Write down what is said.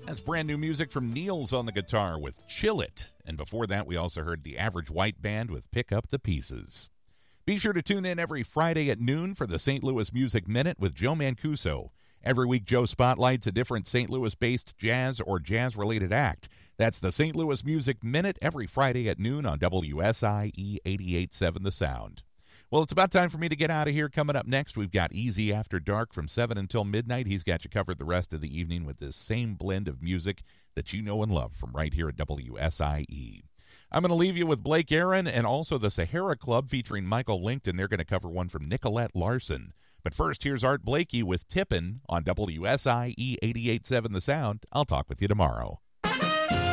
That's brand new music from Niels on the guitar with Chill It. And before that, we also heard the Average White Band with Pick Up the Pieces. Be sure to tune in every Friday at noon for the St. Louis Music Minute with Joe Mancuso. Every week, Joe spotlights a different St. Louis-based jazz or jazz-related act. That's the St. Louis Music Minute every Friday at noon on WSIE 88.7 The Sound. Well, it's about time for me to get out of here. Coming up next, we've got Easy After Dark from 7 until midnight. He's got you covered the rest of the evening with this same blend of music that you know and love from right here at WSIE. I'm going to leave you with Blake Aaron and also the Sahara Club featuring Michael Linkton. They're going to cover one from Nicolette Larson. But first, here's Art Blakey with Tippin' on WSIE 88.7 The Sound. I'll talk with you tomorrow.